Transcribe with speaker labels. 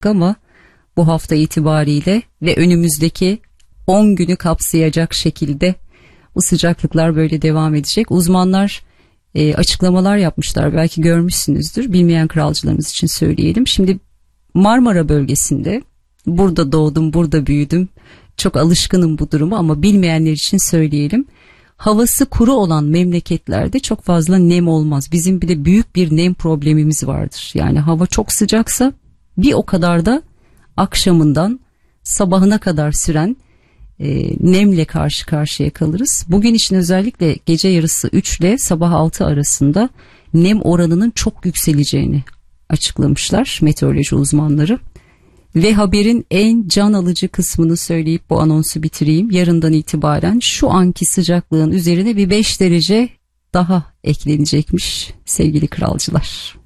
Speaker 1: ama bu hafta itibariyle ve önümüzdeki 10 günü kapsayacak şekilde bu sıcaklıklar böyle devam edecek. Uzmanlar açıklamalar yapmışlar, belki görmüşsünüzdür, bilmeyen kralcılarımız için söyleyelim. Şimdi Marmara bölgesinde, burada doğdum, burada büyüdüm, çok alışkınım bu duruma ama bilmeyenler için söyleyelim. Havası kuru olan memleketlerde çok fazla nem olmaz. Bizim bir de büyük bir nem problemimiz vardır. Yani hava çok sıcaksa bir o kadar da akşamından sabahına kadar süren nemle karşı karşıya kalırız. Bugün için özellikle gece yarısı 3 ile sabah 6 arasında nem oranının çok yükseleceğini açıklamışlar meteoroloji uzmanları. Ve haberin en can alıcı kısmını söyleyip bu anonsu bitireyim. Yarından itibaren şu anki sıcaklığın üzerine bir 5 derece daha eklenecekmiş sevgili kralcılar.